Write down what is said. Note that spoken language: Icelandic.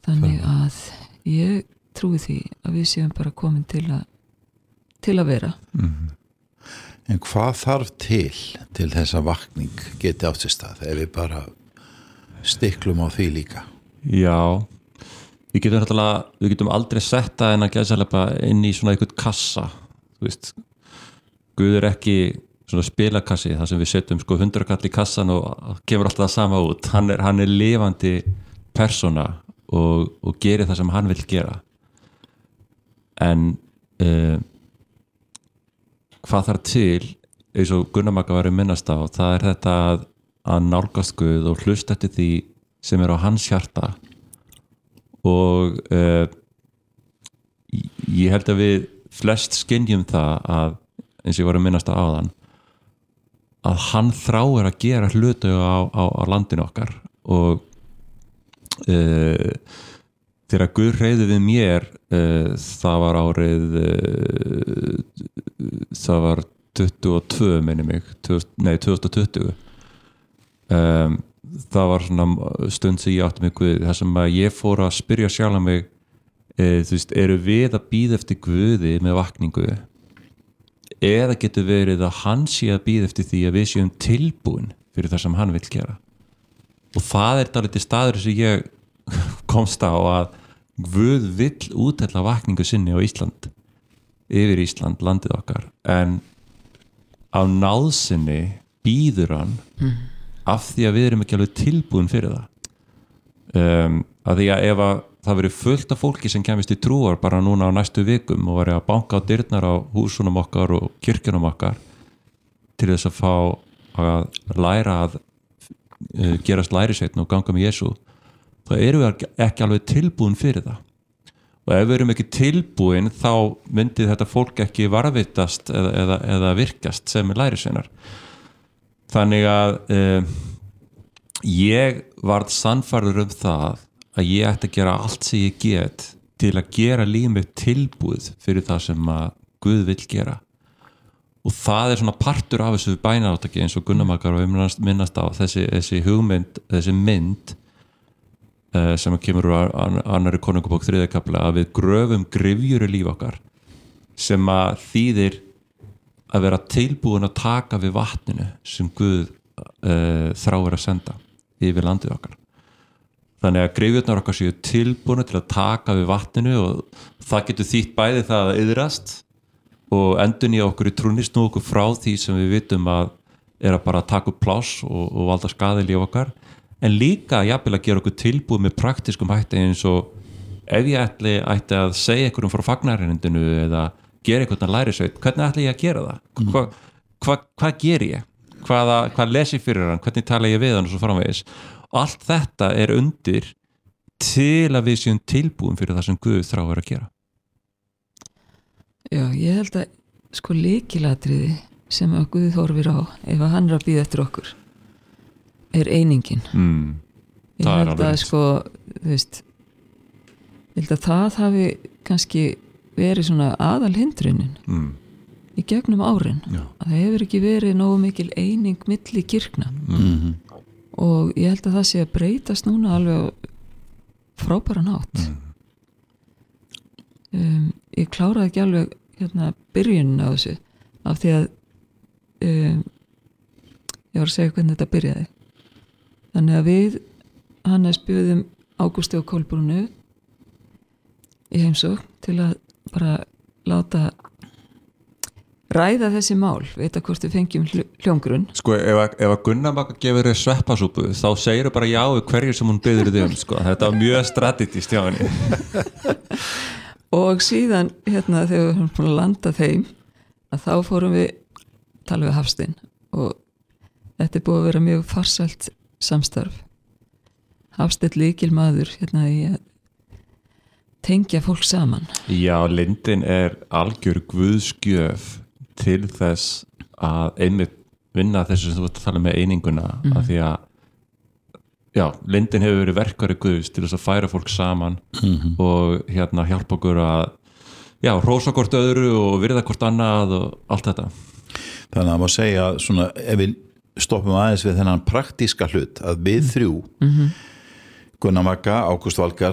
þannig að ég trúi því að við séum bara komin til að vera. En hvað þarf til þess að vakning geti átt sér stað ef við bara stiklum á því líka? Já, við getum aldrei setta en að gæðsælepa inn í svona einhvern kassa, þú veist. Guð ekki svona spilakassi þar sem við setjum 100 kall í kassan og kemur alltaf það sama út. Hann er lifandi persóna og gerir það sem hann vill gera. En hvað þarf til, eins og Gunnar Magga var minnast á, það er þetta að nálgast Guð og hlusta eftir því sem er á hans hjarta. Og ég held að við flest skynjum það að, eins og ég var að minnast á áðan, að hann þráir að gera hluti á landinu okkar. Og þegar Guð hreyfði við mér, það var árið það var 22 minni mig 2020. Það var svona stund sem ég átti mig Guð, þar sem að ég fór að spyrja sjálf mig, þú veist, eru við að bíða eftir Guði með vakningu, eða getur verið að hann sé að bíða eftir því að við séum tilbúin fyrir það sem hann vill gera. Og það er dálítið staður sem ég komst á, að Guð vill úthella vakningu sinni á Ísland, yfir Ísland, landið okkar, en á náðsinni bíður hann af því að við erum ekki alveg tilbúin fyrir það. Að því að ef að það verið fullt af fólki sem kemist í trúar bara núna á næstu vikum og verið að banka á dyrnar á húsunum okkar og kirkjunum okkar til þess að fá að læra að gerast lærisveinn og ganga með Jesú, þá erum við ekki alveg tilbúin fyrir það. Og ef við erum ekki tilbúin, þá myndi þetta fólk ekki varðvitast eða virkast sem lærisveinar. Þannig að ég varð sannfærður það að ég ætti að gera allt sem ég get til að gera líf mitt tilbúið fyrir það sem að Guð vill gera. Og það er svona partur af þessu bænarátaki, eins og Gunnar Magga og minnast á, þessi hugmynd, þessi mynd sem kemur úr annarri Konungabók 3. kafla, að við gröfum gryfjur í líf okkar, sem að þýðir að vera tilbúin að taka við vatninu sem Guð þráir að senda yfir landið okkar. Þannig að gryfjurnar okkar séu tilbúin til að taka við vatninu, og það getur þýtt bæði það að iðrast og endurnýja okkur í trúnni, snúa okkur frá því sem við vitum að er að bara taka upp pláss og valda skaði í líf okkar, en líka jafnvel að gera okkur tilbúið með praktiskum hætti, eins og ef ég ætti að segja einhverjum frá fagnarerindinu eða gera einhvern lærisveit, hvernig ætla ég að gera það? Hvað ger ég? Hvað les ég fyrir hann? Hvernig tala ég við hann og svo framvegis? Og allt þetta er undir til að við séum tilbúin fyrir það sem Guð þráir að gera. Já, ég held að lykilatriði sem að Guð horfir á, ef að hann er að bíða eftir okkur, er einingin. Ég held að þú veist, ég held að það hafi kannski verið svona aðalhindrunin í gegnum árin. Já. Að það hefur ekki verið nógu mikil eining milli kirkna. Og ég held að það sé að breytast núna alveg frábæran hátt. Ég kláraði ekki alveg byrjunin á þessu, af því að ég var að segja hvernig þetta byrjaði. Þannig að við Hannes bjóðum Ágústi og Kolbrúnu í heimsókn til að bara láta ræða þessi mál, vita hvort við fengjum hljómgrunn. Sko, ef að Gunnar Magga gefur þér sveppasúpu, þá segir þau bara já við hverju sem hún biður þig sko. Þetta var mjög strategist hjá henni. Og síðan, þegar við höfum búin að landa þeim, að þá fórum við tala við Hafstein, og þetta er búið að vera mjög farsælt samstarf. Hafsteinn lykilmaður í að tengja fólk saman. Já, Lindin er algjör guðsgjöf til þess að einmitt vinna þessu sem þú ert að tala með eininguna, af því að Lindin hefur verið verkari Guðs til þess að færa fólk saman og hjálpa okkur að hrósa hvort öðru og virða hvort annað og allt þetta. Þannig að maður segja svona, ef við stoppum aðeins við þennan praktíska hlut, að við þrjú Gunnar Magga, Ágúst Valgarð,